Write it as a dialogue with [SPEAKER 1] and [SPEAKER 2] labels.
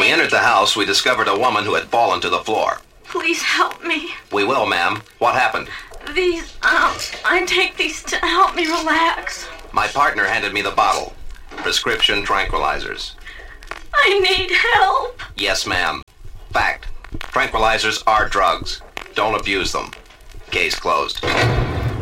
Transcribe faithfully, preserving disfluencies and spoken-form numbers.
[SPEAKER 1] we entered the house, we discovered a woman who had fallen to the floor.
[SPEAKER 2] Please help me.
[SPEAKER 1] We will, ma'am. What happened?
[SPEAKER 2] These, um, I take these to help me relax.
[SPEAKER 1] My partner handed me the bottle. Prescription tranquilizers.
[SPEAKER 2] I need help.
[SPEAKER 1] Yes, ma'am. Fact. Tranquilizers are drugs. Don't abuse them. Case closed.